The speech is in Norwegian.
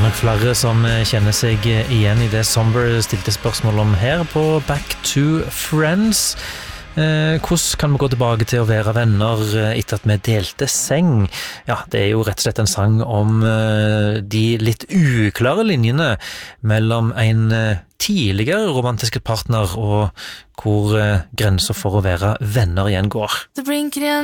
nok flere som kjenner seg igjen I det Somber stilte spørsmål om her på Back to Friends. Hvordan kan vi gå tilbake til å være venner etter at vi delte seng? Ja, det jo rett og slett en sang om de litt uklare linjene mellom en tidligere romantisk partner og hvor grenser for å være venner igjen går.